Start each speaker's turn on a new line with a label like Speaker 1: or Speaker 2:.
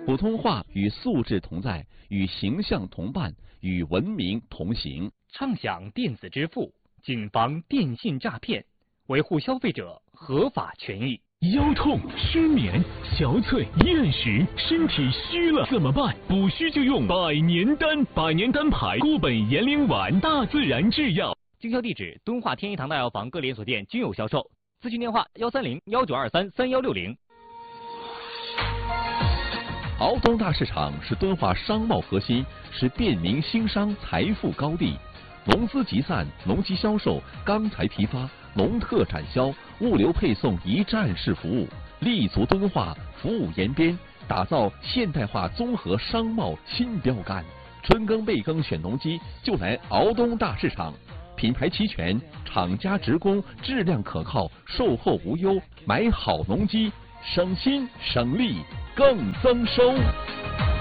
Speaker 1: 普通话与素质同在，与形象同伴，与文明同行。
Speaker 2: 畅享电子支付，谨防电信诈骗，维护消费者合法权益。
Speaker 3: 腰痛、失眠、憔悴、厌食，身体虚了怎么办？补虚就用百年丹，百年丹牌固本延龄丸，大自然制药。
Speaker 2: 经销地址：敦化天一堂大药房各连锁店均有销售。咨询电话：130-1923-3160。
Speaker 1: 敖东大市场是敦化商贸核心，是便民兴商财富高地。农资集散、农机销售、钢材批发、农特展销、物流配送一站式服务，立足敦化，服务延边，打造现代化综合商贸新标杆。春耕备耕选农机，就来敖东大市场。品牌齐全，厂家直供，质量可靠，售后无忧。买好农机，省心省力更增收。